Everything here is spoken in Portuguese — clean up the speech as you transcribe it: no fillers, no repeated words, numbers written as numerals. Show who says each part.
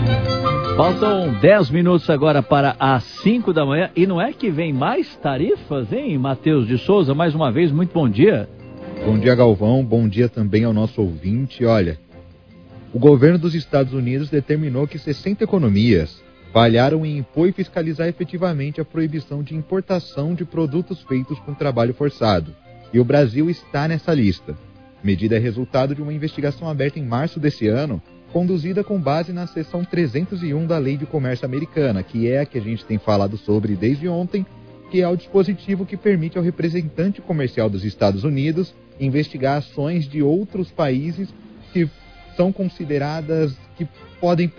Speaker 1: Faltam 10 minutos agora para as 5 da manhã. E não é que vem mais tarifas, hein, Matheus de Souza? Mais uma vez, muito bom dia.
Speaker 2: Bom dia, Galvão. Bom dia também ao nosso ouvinte. Olha, o governo dos Estados Unidos determinou que 60 economias falharam em impor e fiscalizar efetivamente a proibição de importação de produtos feitos com trabalho forçado. E o Brasil está nessa lista. A medida é resultado de uma investigação aberta em março desse ano, conduzida com base na seção 301 da Lei de Comércio Americana, que é a que a gente tem falado sobre desde ontem, que é o dispositivo que permite ao representante comercial dos Estados Unidos investigar ações de outros países que são consideradas que podem